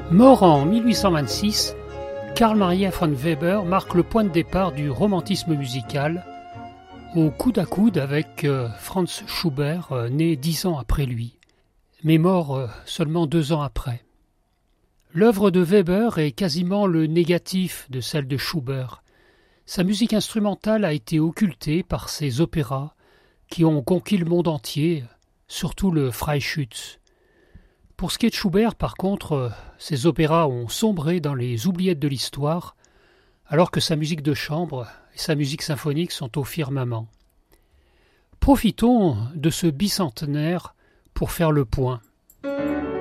Mort en 1826, Carl Maria von Weber marque le point de départ du romantisme musical, au coude à coude avec Franz Schubert, né 10 ans après lui, mais mort seulement 2 ans après. L'œuvre de Weber est quasiment le négatif de celle de Schubert. Sa musique instrumentale a été occultée par ses opéras qui ont conquis le monde entier, surtout le Freischütz. Pour ce qui est de Schubert, par contre, ses opéras ont sombré dans les oubliettes de l'histoire, alors que sa musique de chambre et sa musique symphonique sont au firmament. Profitons de ce bicentenaire pour faire le point.